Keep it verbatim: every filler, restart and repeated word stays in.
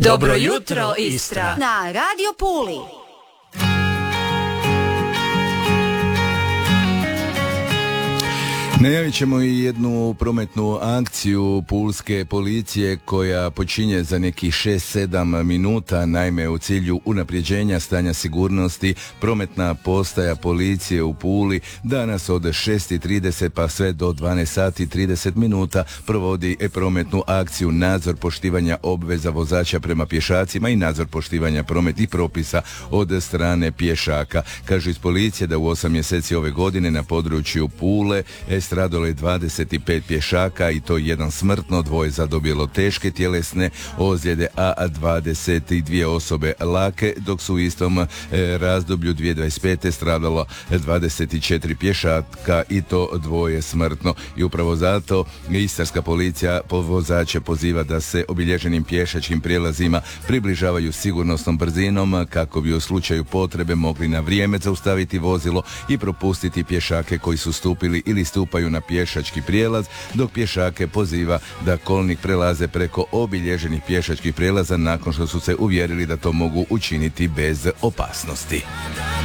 Dobro jutro, Istra. Na Radio Puli. Najavit ćemo i jednu prometnu akciju pulske policije koja počinje za nekih šest sedam minuta. Naime, u cilju unapređenja stanja sigurnosti prometna postaja policije u Puli danas od šest i trideset pa sve do dvanaest sati i trideset minuta provodi prometnu akciju nadzor poštivanja obveza vozača prema pješacima i nadzor poštivanja prometnih propisa od strane pješaka. Kažu iz policije da u osam mjeseci ove godine na području Pule stradalo je dvadeset pet pješaka i to jedan smrtno, dvoje zadobilo teške tjelesne ozljede, a dvadeset dvije osobe lake, dok su u istom e, razdoblju dvije tisuće dvadeset pete stradalo dvadeset četiri pješaka i to dvoje smrtno. I upravo zato istarska policija vozače poziva da se obilježenim pješačkim prijelazima približavaju sigurnosnom brzinom kako bi u slučaju potrebe mogli na vrijeme zaustaviti vozilo i propustiti pješake koji su stupili ili stupaju na pješački prijelaz, dok pješake poziva da kolnik prelaze preko obilježenih pješačkih prijelaza nakon što su se uvjerili da to mogu učiniti bez opasnosti.